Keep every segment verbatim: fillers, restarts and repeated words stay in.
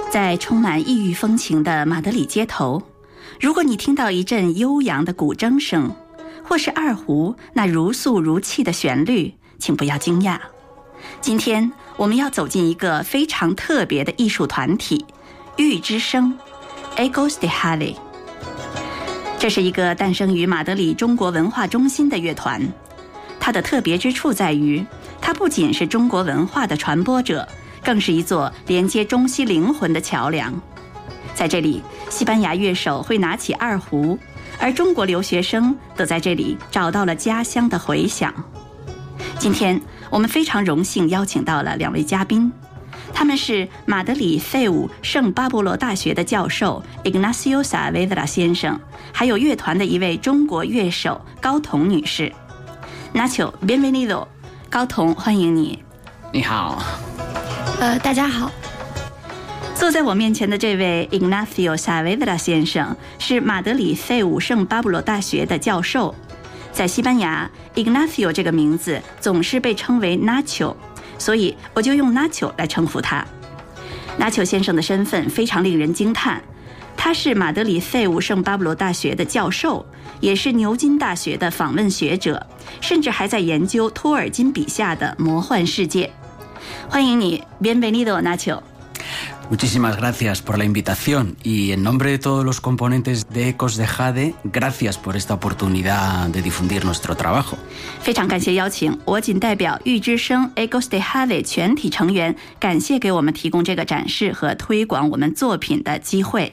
在充满异域风情的马德里街头，如果你听到一阵悠扬的古筝声，或是二胡那如诉如泣的旋律，请不要惊讶。今天我们要走进一个非常特别的艺术团体——玉之声 Ecos de Jade。 这是一个诞生于马德里中国文化中心的乐团，它的特别之处在于，它不仅是中国文化的传播者，更是一座连接中西灵魂的桥梁。在这里，西班牙乐手会拿起二胡，而中国留学生都在这里找到了家乡的回响。今天我们非常荣幸邀请到了两位嘉宾，他们是马德里费武圣巴勃罗大学的教授 Ignacio Saavedra 先生，还有乐团的一位中国乐手高彤女士。Nacho, bienvenido， 高彤，欢迎你。 你好。 呃，大家好。 坐在我面前的这位 Ignacio Saavedra 先生是马德里费武圣巴勃罗大学的教授。在西班牙 Ignacio 这个名字总是被称为 Nacho， 所以我就用 Nacho 来称呼他。 Nacho 先生的身份非常令人惊叹，他是马德里费武圣巴勃罗大学的教授，也是牛津大学的访问学者，甚至还在研究托尔金笔下的魔幻世界。欢迎你 Bienvenido, Nacho。Muchísimas gracias por la invitación y en nombre de todos los componentes de Ecos de Jade, gracias por esta oportunidad de difundir nuestro trabajo. 非常感谢邀请，我仅代表玉之声 Ecos de Jade 全体成员，感谢给我们提供这个展示和推广我们作品的机会。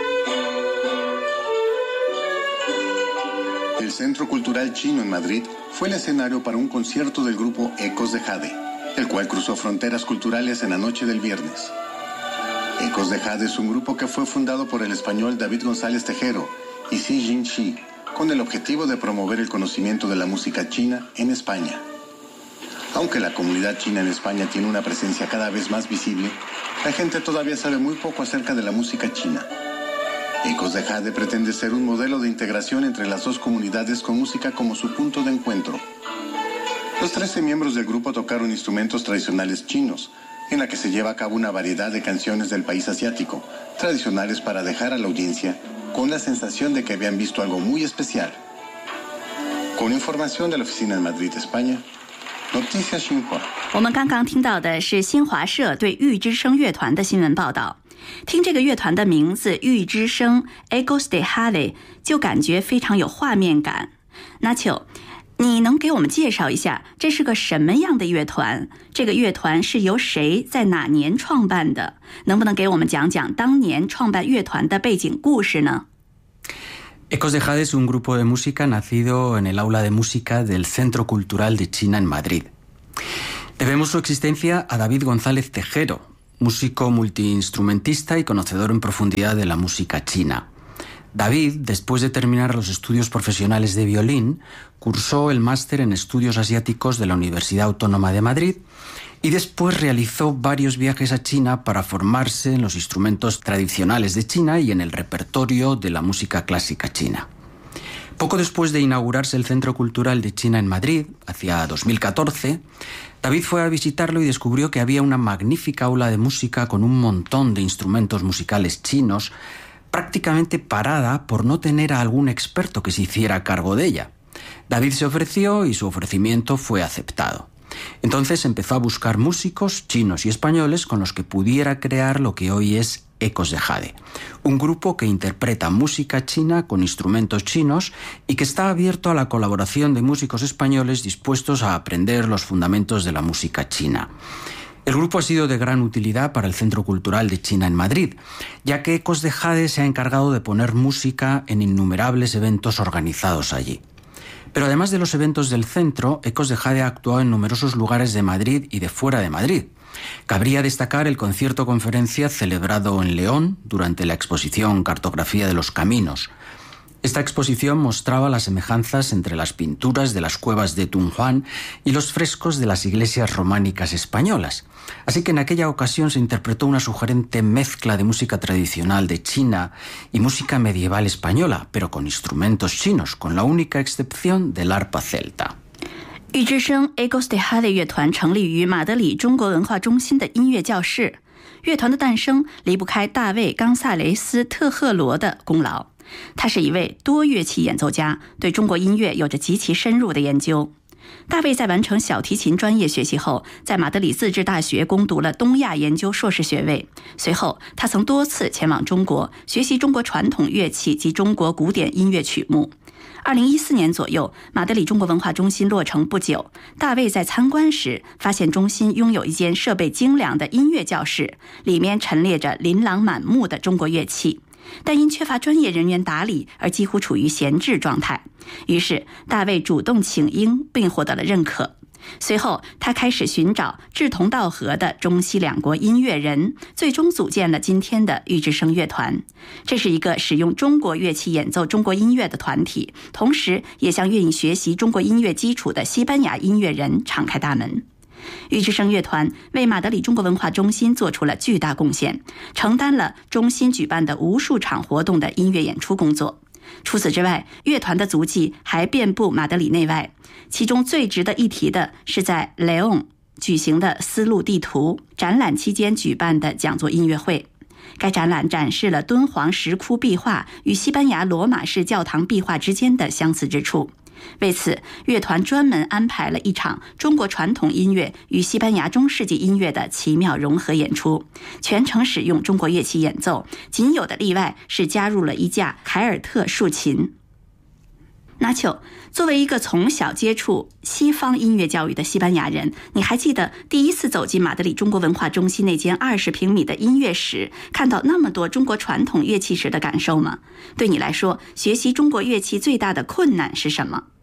El Centro Cultural Chino en Madrid fue el escenario para un concierto del grupo Ecos de Jade, el cual cruzó fronteras culturales en la noche del viernes. Ecos de Jade es un grupo que fue fundado por el español David González Tejero y Xi Jinxi, con el objetivo de promover el conocimiento de la música china en España. Aunque la comunidad china en España tiene una presencia cada vez más visible, la gente todavía sabe muy poco acerca de la música china. Ecos de Jade pretende ser un modelo de integración entre las dos comunidades con música como su punto de encuentro. Los trece miembros del grupo tocaron instrumentos tradicionales chinos, en la que se lleva a cabo una variedad de canciones del país asiático, tradicionales para dejar a la audiencia con la sensación de que habían visto algo muy especial. Con información de la oficina en Madrid, España, Noticias Xinhua。 我们刚刚听到的是新华社对玉之声乐团的新闻报道。听这个乐团的名字玉之声 Ecos de Jade 就感觉非常有画面感。Nacho，你能给我们介绍一下这是个什么样的乐团？这个乐团是由谁在哪年创办的？能不能给我们讲讲当年创办乐团的背景故事呢？ Ecos de Jade es un grupo de música nacido en el aula de música del Centro Cultural de China en Madrid. Debemos su existencia a David González Tejero, músico multiinstrumentista y conocedor en profundidad de la música china. David, después de terminar los estudios profesionales de violín, cursó el máster en estudios asiáticos de la Universidad Autónoma de Madrid y después realizó varios viajes a China para formarse en los instrumentos tradicionales de China y en el repertorio de la música clásica china. Poco después de inaugurarse el Centro Cultural de China en Madrid, hacia dos mil catorce, David fue a visitarlo y descubrió que había una magnífica aula de música con un montón de instrumentos musicales chinos, prácticamente parada por no tener a algún experto que se hiciera cargo de ella. David se ofreció y su ofrecimiento fue aceptado. Entonces empezó a buscar músicos chinos y españoles con los que pudiera crear lo que hoy es Ecos de Jade, un grupo que interpreta música china con instrumentos chinos y que está abierto a la colaboración de músicos españoles dispuestos a aprender los fundamentos de la música china. El grupo ha sido de gran utilidad para el Centro Cultural de China en Madrid, ya que Ecos de Jade se ha encargado de poner música en innumerables eventos organizados allí. Pero además de los eventos del centro, Ecos de Jade ha actuado en numerosos lugares de Madrid y de fuera de Madrid. Cabría destacar el concierto-conferencia celebrado en León durante la exposición Cartografía de los Caminos. Esta exposición mostraba las semejanzas entre las pinturas de las cuevas de Tunhuán y los frescos de las iglesias románicas españolas. Así que en aquella ocasión se interpretó una sugerente mezcla de música tradicional de China y música medieval española, pero con instrumentos chinos, con la única excepción del arpa celta. 玉之声 Ecos de Jade 乐团成立于马德里中国文化中心的音乐教室。 乐团的诞生离不开大卫·冈萨雷斯·特赫罗的功劳。他是一位多乐器演奏家，对中国音乐有着极其深入的研究。大卫在完成小提琴专业学习后，在马德里自治大学攻读了东亚研究硕士学位。随后，他曾多次前往中国，学习中国传统乐器及中国古典音乐曲目。二零一四年左右，马德里中国文化中心落成不久，大卫在参观时发现中心拥有一间设备精良的音乐教室，里面陈列着琳琅满目的中国乐器，但因缺乏专业人员打理而几乎处于闲置状态。于是大卫主动请缨，并获得了认可。随后他开始寻找志同道合的中西两国音乐人，最终组建了今天的玉之声乐团。这是一个使用中国乐器演奏中国音乐的团体，同时也向愿意学习中国音乐基础的西班牙音乐人敞开大门。玉之声乐团为马德里中国文化中心做出了巨大贡献，承担了中心举办的无数场活动的音乐演出工作。除此之外，乐团的足迹还遍布马德里内外，其中最值得一提的是在雷昂举行的丝路地图展览期间举办的讲座音乐会。该展览展示了敦煌石窟壁画与西班牙罗马式教堂壁画之间的相似之处。为此，乐团专门安排了一场中国传统音乐与西班牙中世纪音乐的奇妙融合演出，全程使用中国乐器演奏，仅有的例外是加入了一架凯尔特竖琴。纳丘，作为一个从小接触西方音乐教育的西班牙人，你还记得第一次走进马德里中国文化中心那间二十平米的音乐室，看到那么多中国传统乐器时的感受吗？对你来说，学习中国乐器最大的困难是什么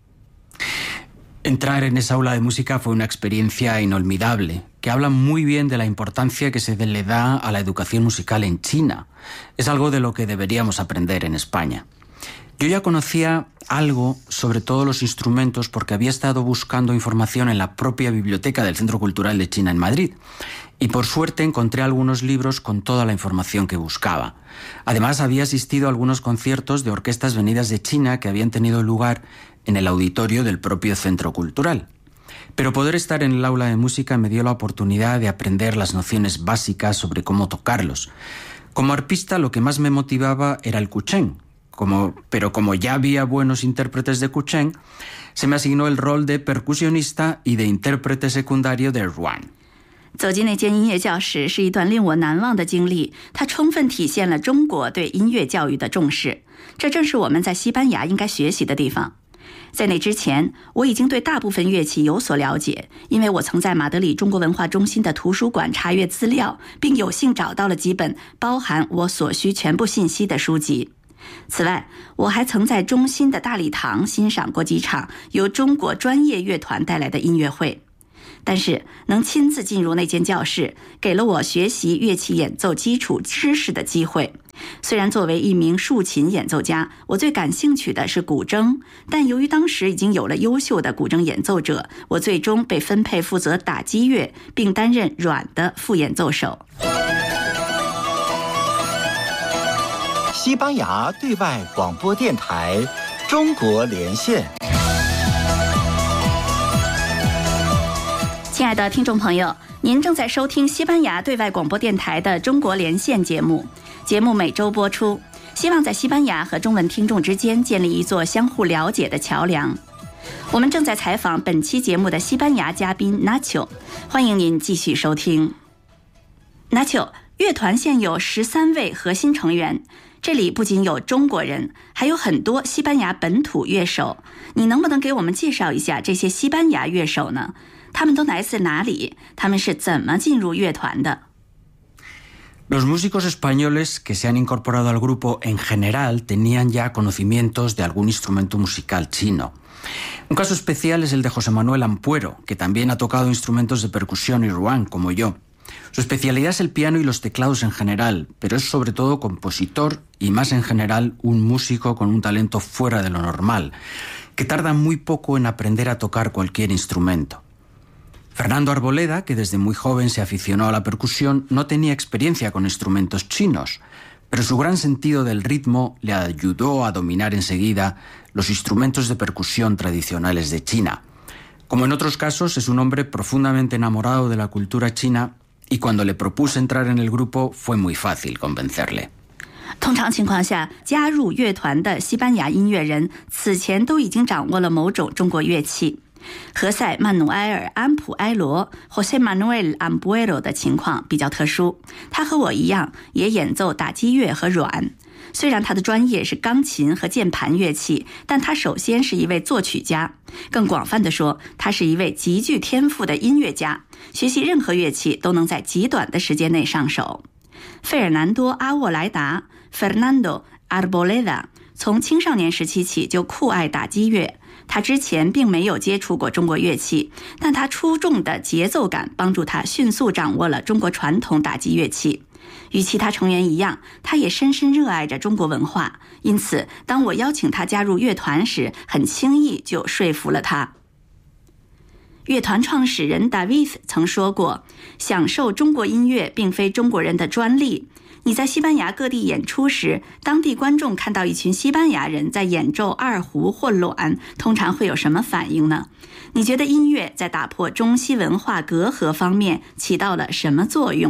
？Entrar en esa aula de música fue una experiencia inolvidable, que habla muy bien de la importancia que se le da a la educación musical en China. Es algo de lo que deberíamos aprender en España. Yo ya conocía algo sobre todos los instrumentos porque había estado buscando información en la propia biblioteca del Centro Cultural de China en Madrid. Y por suerte encontré algunos libros con toda la información que buscaba. Además, había asistido a algunos conciertos de orquestas venidas de China que habían tenido lugar en el auditorio del propio Centro Cultural. Pero poder estar en el aula de música me dio la oportunidad de aprender las nociones básicas sobre cómo tocarlos. Como arpista, lo que más me motivaba era el kuchen, como, pero como ya había buenos intérpretes de kuchen, se me asignó el rol de percusionista y de intérprete secundario de ruan。 走进那间音乐教室是一段令我难忘的经历，它充分体现了中国对音乐教育的重视，这正是我们在西班牙应该学习的地方。在那之前，我已经对大部分乐器有所了解，因为我曾在马德里中国文化中心的图书馆查阅资料，并有幸找到了几本包含我所需全部信息的书籍。此外，我还曾在中心的大礼堂欣赏过几场由中国专业乐团带来的音乐会。但是能亲自进入那间教室，给了我学习乐器演奏基础知识的机会。虽然作为一名竖琴演奏家，我最感兴趣的是古筝，但由于当时已经有了优秀的古筝演奏者，我最终被分配负责打击乐，并担任软的副演奏手。 西班牙对外广播电台中国连线。 亲爱的听众朋友，您正在收听西班牙对外广播电台的中国连线节目，节目每周播出，希望在西班牙和中文听众之间建立一座相互了解的桥梁。我们正在采访本期节目的西班牙嘉宾 Nacho， 欢迎您继续收听。Nacho， 乐团现有十三位核心成员，这里不仅有中国人，还有很多西班牙本土乐手。你能不能给我们介绍一下这些西班牙乐手呢？他们都来自哪里？他们是怎么进入乐团的？ Los músicos españoles que se han incorporado al grupo en general tenían ya conocimientos de algún instrumento musical chino. Un caso especial es el de José Manuel Ampuero, que también ha tocado instrumentos de percusión y ruan, como yo. Su especialidad es el piano y los teclados en general, pero es sobre todo compositor y más en general un músico con un talento fuera de lo normal, que tarda muy poco en aprender a tocar cualquier instrumento. Fernando Arboleda, que desde muy joven se aficionó a la percusión, no tenía experiencia con instrumentos chinos, pero su gran sentido del ritmo le ayudó a dominar enseguida los instrumentos de percusión tradicionales de China. Como en otros casos, es un hombre profundamente enamorado de la cultura china y cuando le propuse entrar en el grupo fue muy fácil convencerle. 通常情况下，加入乐团的西班牙音乐人此前都已经掌握了某种中国乐器。何塞·曼努埃尔·安普埃罗 José Manuel Ampuero 的情况比较特殊，他和我一样也演奏打击乐和阮。虽然他的专业是钢琴和键盘乐器，但他首先是一位作曲家，更广泛地说，他是一位极具天赋的音乐家，学习任何乐器都能在极短的时间内上手。费尔南多·阿沃莱达 Fernando Arboleda 从青少年时期起就酷爱打击乐，他之前并没有接触过中国乐器，但他出众的节奏感帮助他迅速掌握了中国传统打击乐器。与其他成员一样，他也深深热爱着中国文化，因此当我邀请他加入乐团时，很轻易就说服了他。乐团创始人 David 曾说过，享受中国音乐并非中国人的专利。你在西班牙各地演出时，当地观众看到一群西班牙人在演奏二胡或阮，通常会有什么反应呢？你觉得音乐在打破中西文化隔阂方面起到了什么作用？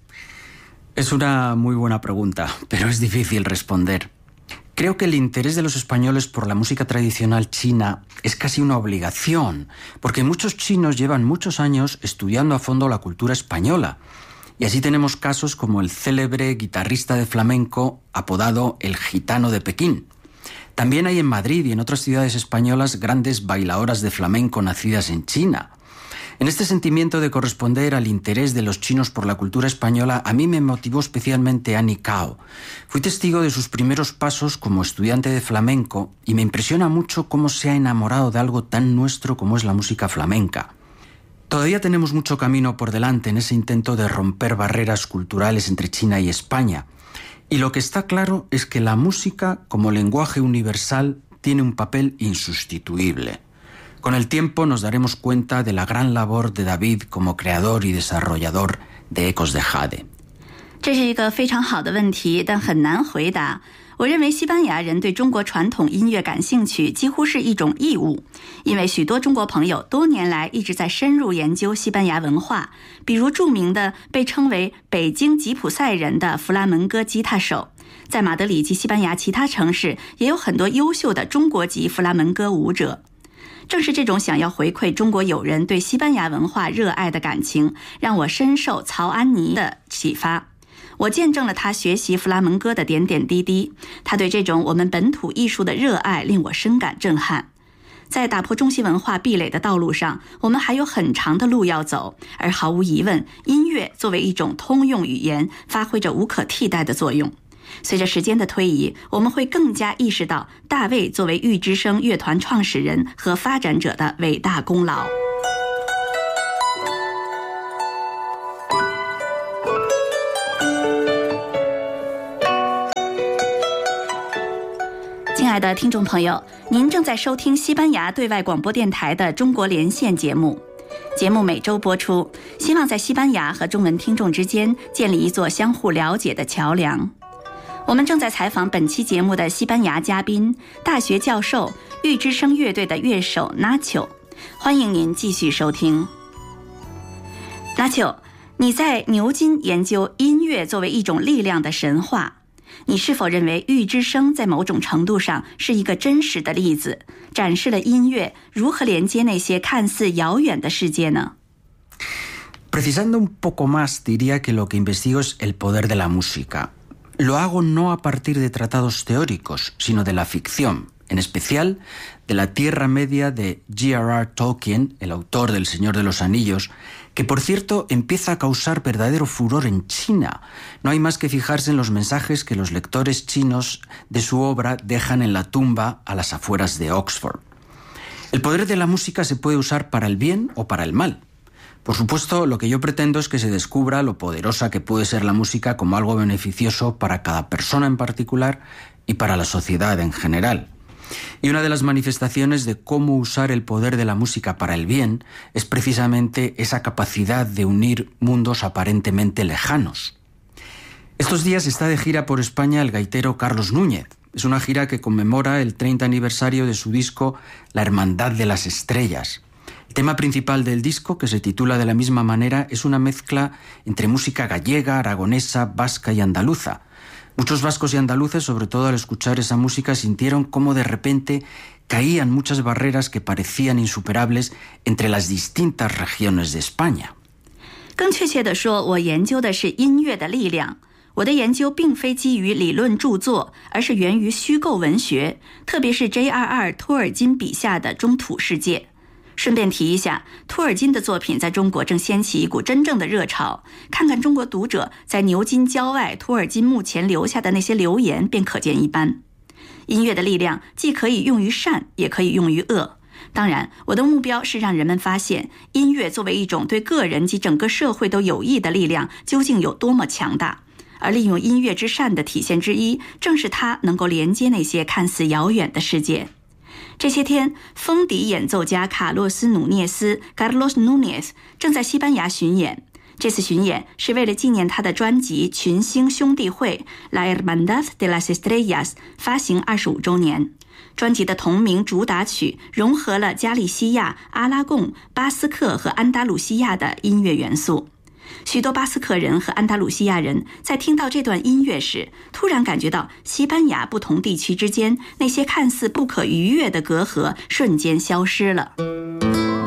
Es una muy buena pregunta, pero es difícil responder. Creo que el interés de los españoles por la música tradicional china es casi una obligación, porque muchos chinos llevan muchos años estudiando a fondo la cultura española. Y así tenemos casos como el célebre guitarrista de flamenco apodado el Gitano de Pekín. También hay en Madrid y en otras ciudades españolas grandes bailadoras de flamenco nacidas en China. En este sentimiento de corresponder al interés de los chinos por la cultura española, a mí me motivó especialmente Annie Cao. Fui testigo de sus primeros pasos como estudiante de flamenco y me impresiona mucho cómo se ha enamorado de algo tan nuestro como es la música flamenca. Todavía tenemos mucho camino por delante en ese intento de romper barreras culturales entre China y España. Y lo que está claro es que la música, como lenguaje universal, tiene un papel insustituible. Con el tiempo nos daremos cuenta de la gran labor de David como creador y desarrollador de Ecos de Jade. 这是一个非常好的问题，但很难回答。我认为西班牙人对中国传统音乐感兴趣几乎是一种义务，因为许多中国朋友多年来一直在深入研究西班牙文化，比如著名的被称为北京吉普赛人的弗拉门戈吉他手。在马德里及西班牙其他城市也有很多优秀的中国籍弗拉门戈舞者。正是这种想要回馈中国友人对西班牙文化热爱的感情，让我深受曹安妮的启发。我见证了他学习弗拉门戈的点点滴滴，他对这种我们本土艺术的热爱令我深感震撼。在打破中西文化壁垒的道路上，我们还有很长的路要走，而毫无疑问，音乐作为一种通用语言，发挥着无可替代的作用。随着时间的推移，我们会更加意识到大卫作为玉之声乐团创始人和发展者的伟大功劳。亲爱的听众朋友，您正在收听西班牙对外广播电台的中国连线节目。节目每周播出，希望在西班牙和中文听众之间建立一座相互了解的桥梁。我们正在采访本期节目的西班牙嘉宾，大学教授、玉之声乐队的乐手 Nacho， 欢迎您继续收听。Nacho， 你在牛津研究音乐作为一种力量的神话，你是否认为玉之声在某种程度上是一个真实的例子，展示了音乐如何连接那些看似遥远的世界呢？ Precisando un poco más, diría que lo que investigo es el poder de la música.Lo hago no a partir de tratados teóricos, sino de la ficción, en especial de la Tierra Media de J R R Tolkien, el autor del Señor de los Anillos, que por cierto empieza a causar verdadero furor en China. No hay más que fijarse en los mensajes que los lectores chinos de su obra dejan en la tumba a las afueras de Oxford. El poder de la música se puede usar para el bien o para el mal.Por supuesto, lo que yo pretendo es que se descubra lo poderosa que puede ser la música como algo beneficioso para cada persona en particular y para la sociedad en general. Y una de las manifestaciones de cómo usar el poder de la música para el bien es precisamente esa capacidad de unir mundos aparentemente lejanos. Estos días está de gira por España el gaitero Carlos Núñez. Es una gira que conmemora el treinta aniversario de su disco La Hermandad de las Estrellas. El tema principal del disco, que se titula de la misma manera, es una mezcla entre música gallega, aragonesa, vasca y andaluza. Muchos vascos y andaluces, sobre todo al escuchar esa música, sintieron cómo de repente caían muchas barreras que parecían insuperables entre las distintas regiones de España. 更确切地说，我研究的是音乐的力量。我的研究并非基于理论著作，而是源于虚构文学，特别是 J R R 托尔金笔下的中土世界。顺便提一下，托尔金的作品在中国正掀起一股真正的热潮。看看中国读者在牛津郊外托尔金墓前留下的那些留言，便可见一斑。音乐的力量既可以用于善，也可以用于恶。当然，我的目标是让人们发现，音乐作为一种对个人及整个社会都有益的力量，究竟有多么强大。而利用音乐之善的体现之一，正是它能够连接那些看似遥远的世界。这些天，风笛演奏家卡洛斯·努涅斯 （Carlos Núñez） 正在西班牙巡演。这次巡演是为了纪念他的专辑《群星兄弟会》（La Hermandad de las Estrellas） 发行二十五周年。专辑的同名主打曲融合了加利西亚、阿拉贡、巴斯克和安达鲁西亚的音乐元素。许多巴斯克人和安达鲁西亚人在听到这段音乐时，突然感觉到西班牙不同地区之间那些看似不可逾越的隔阂瞬间消失了。